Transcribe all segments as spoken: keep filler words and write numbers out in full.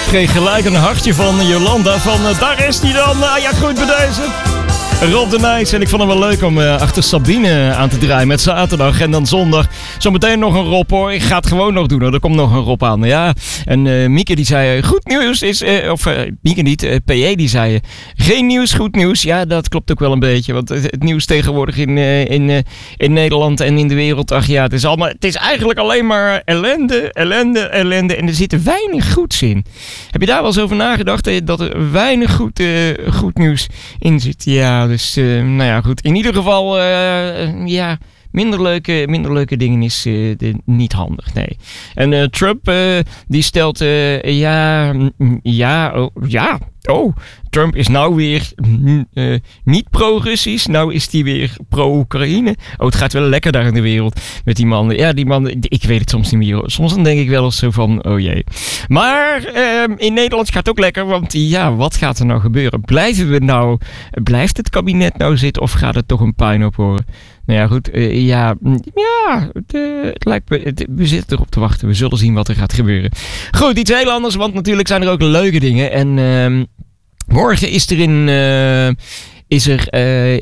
kreeg gelijk een hartje van Jolanda van uh, daar is die dan. Uh, ja, goed bij deze. Rob de Nijs. En ik vond het wel leuk om uh, achter Sabine aan te draaien met zaterdag en dan zondag. Zometeen nog een Rob hoor. Ik ga het gewoon nog doen hoor. Er komt nog een Rob aan. Ja. En uh, Mieke die zei uh, goed nieuws is... Uh, of uh, Mieke niet. Uh, P E die zei uh, geen nieuws, goed nieuws. Ja, dat klopt ook wel een beetje. Want het, het nieuws tegenwoordig in, uh, in, uh, in Nederland en in de wereld. Ach ja, het is, allemaal, het is eigenlijk alleen maar ellende, ellende, ellende. En er zit weinig goeds in. Heb je daar wel eens over nagedacht? Uh, dat er weinig goed, uh, goed nieuws in zit. Ja, dus uh, nou ja, goed. In ieder geval, uh, ja... Minder leuke, minder leuke dingen is uh, de, niet handig, nee. En uh, Trump, uh, die stelt, uh, ja, ja, oh, ja, oh, Trump is nou weer uh, niet pro-Russisch, nou is hij weer pro-Oekraïne. Oh, het gaat wel lekker daar in de wereld met die man. Ja, die man, ik weet het soms niet meer. Soms dan denk ik wel eens zo van, oh jee. Maar uh, in Nederland gaat het ook lekker, want ja, wat gaat er nou gebeuren? Blijven we nou, blijft het kabinet nou zitten of gaat het toch een puinhoop worden? Nou ja, goed. Uh, ja, ja het, uh, het lijkt me, het, we zitten erop te wachten. We zullen zien wat er gaat gebeuren. Goed, iets heel anders, want natuurlijk zijn er ook leuke dingen. En uh, morgen is er in, uh, is er, uh,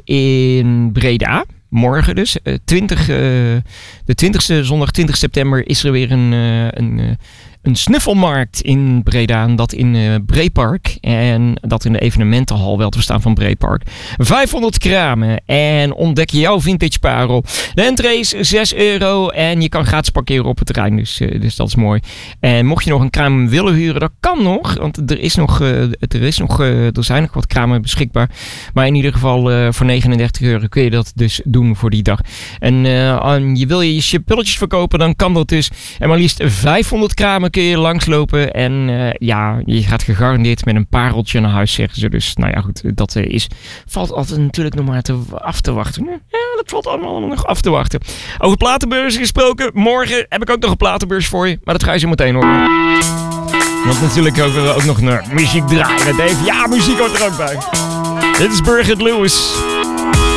in Breda... Morgen dus, uh, twintig, uh, de twintigste, zondag twintig september, is er weer een, uh, een, uh, een snuffelmarkt in Breda. En dat in uh, Breepark. En dat in de evenementenhal, wel te verstaan van Breepark. vijfhonderd kramen. En ontdek jouw vintage parel. De entree is zes euro. En je kan gratis parkeren op het terrein. Dus, uh, dus dat is mooi. En mocht je nog een kraam willen huren, dat kan nog. Want er, is nog, uh, er, is nog, uh, er zijn nog wat kramen beschikbaar. Maar in ieder geval uh, voor negenendertig euro kun je dat dus doen voor die dag. En uh, je wil je chipulletjes verkopen, dan kan dat dus. En maar liefst vijfhonderd kramen kun je langslopen. En uh, ja, je gaat gegarandeerd met een pareltje naar huis, zeggen ze. Dus nou ja, goed, dat uh, is, valt altijd natuurlijk nog maar te, af te wachten. Ja, dat valt allemaal nog af te wachten. Over platenbeurs gesproken, morgen heb ik ook nog een platenbeurs voor je. Maar dat ga je zo meteen horen. Want natuurlijk ook, ook nog naar muziek draaien. Dave. Ja, muziek hoort er ook bij. Dit is Birgit Lewis.